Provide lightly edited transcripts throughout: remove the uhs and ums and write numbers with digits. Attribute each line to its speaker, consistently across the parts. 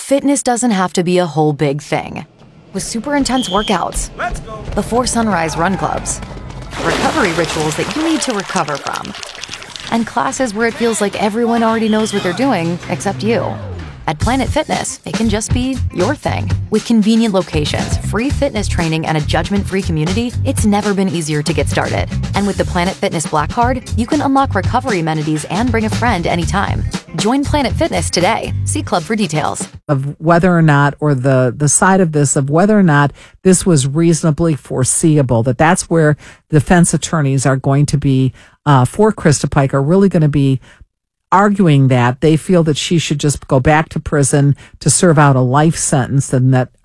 Speaker 1: Fitness doesn't have to be a whole big thing. With super intense workouts, before sunrise run clubs, recovery rituals that you need to recover from, and classes where it feels like everyone already knows what they're doing except you. At Planet Fitness, it can just be your thing. With convenient locations, free fitness training, and a judgment-free community, it's never been easier to get started. And with the Planet Fitness Black Card, you can unlock recovery amenities and bring a friend anytime. Join Planet Fitness today. See Club for details.
Speaker 2: Of whether or not, or the side of this, of whether or not this was reasonably foreseeable, that's where defense attorneys are going to be, for Krista Pike, are really going to be arguing that they feel that she should just go back to prison to serve out a life sentence, and that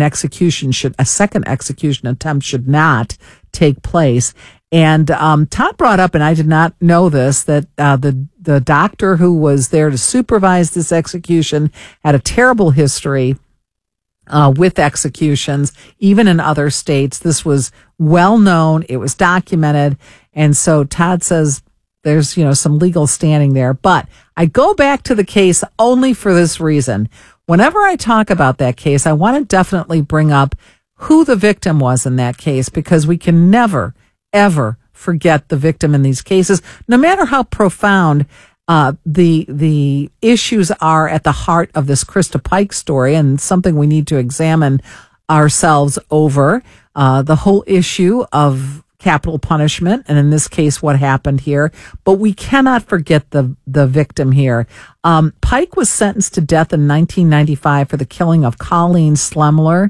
Speaker 2: a second execution attempt should not take place. And Todd brought up, and I did not know this, that the doctor who was there to supervise this execution had a terrible history with executions, even in other states. This was well known. It was documented. And so Todd says there's, some legal standing there. But I go back to the case only for this reason. Whenever I talk about that case, I want to definitely bring up who the victim was in that case, because we can never, ever forget the victim in these cases, no matter how profound the issues are at the heart of this Krista Pike story, and something we need to examine ourselves over, the whole issue of capital punishment, and in this case, what happened here. But we cannot forget the victim here. Pike was sentenced to death in 1995 for the killing of Colleen Slemler,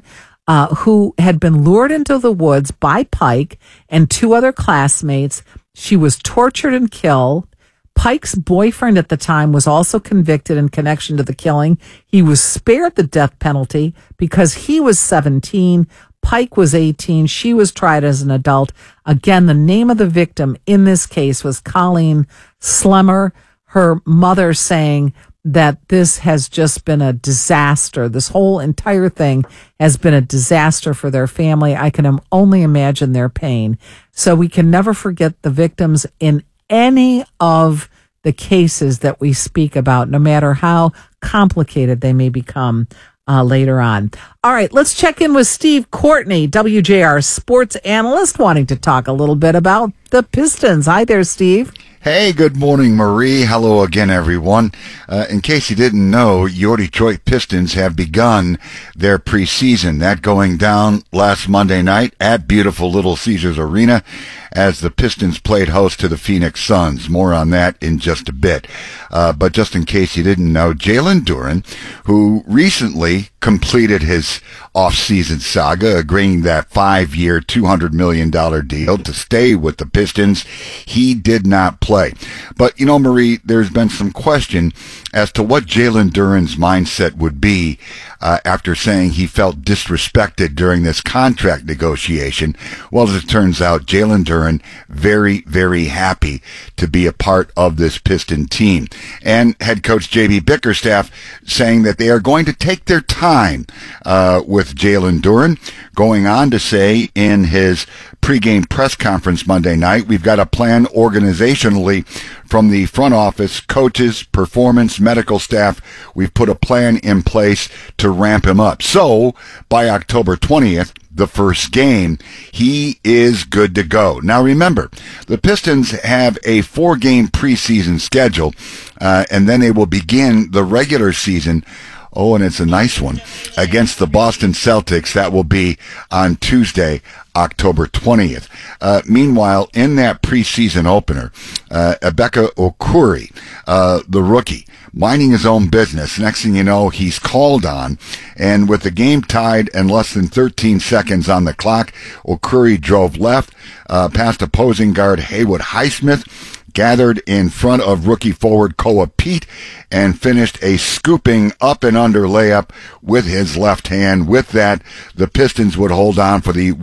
Speaker 2: who had been lured into the woods by Pike and two other classmates. She was tortured and killed. Pike's boyfriend at the time was also convicted in connection to the killing. He was spared the death penalty because he was 17. Pike was 18. She was tried as an adult. Again, the name of the victim in this case was Colleen Slemler. Her mother saying that this has just been a disaster. This whole entire thing has been a disaster for their family. I can only imagine their pain. So we can never forget the victims in any of the cases that we speak about, no matter how complicated they may become later on. All right, let's check in with Steve Courtney, WJR sports analyst, wanting to talk a little bit about the Pistons. Hi there, Steve.
Speaker 3: Hey, good morning, Marie. Hello again, everyone. In case you didn't know, your Detroit Pistons have begun their preseason. That going down last Monday night at beautiful Little Caesars Arena as the Pistons played host to the Phoenix Suns. More on that in just a bit. But just in case you didn't know, Jalen Duren, who recently completed his off-season saga, agreeing that 5-year, $200 million deal to stay with the Pistons, he did not play. But, Marie, there's been some question as to what Jalen Duren's mindset would be after saying he felt disrespected during this contract negotiation. Well, as it turns out, Jalen Duren very, very happy to be a part of this Piston team. And head coach J.B. Bickerstaff saying that they are going to take their time with Jalen Duren, going on to say in his pregame press conference Monday night, we've got a plan organizationally from the front office, coaches, performance, medical staff. We've put a plan in place to ramp him up. So by October 20th, the first game, he is good to go. Now remember, the Pistons have a 4-game preseason schedule, and then they will begin the regular season. Oh, and it's a nice one, against the Boston Celtics. That will be on Tuesday, October 20th. Meanwhile, in that preseason opener, Emeka Okoro, the rookie, minding his own business. Next thing you know, he's called on, and with the game tied and less than 13 seconds on the clock, Okoro drove left, past opposing guard Haywood Highsmith, gathered in front of rookie forward Koa Pete, and finished a scooping up and under layup with his left hand. With that, the Pistons would hold on for the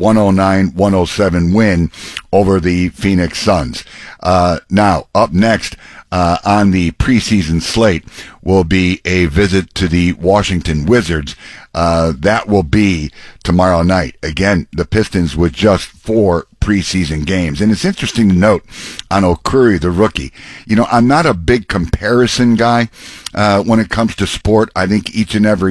Speaker 3: 109-107 win over the Phoenix Suns. Now, up next on the preseason slate will be a visit to the Washington Wizards. That will be tomorrow night. Again, the Pistons with just 4 preseason games. And it's interesting to note on Okoro, the rookie, I'm not a big comparison guy when it comes to sport. I think each and every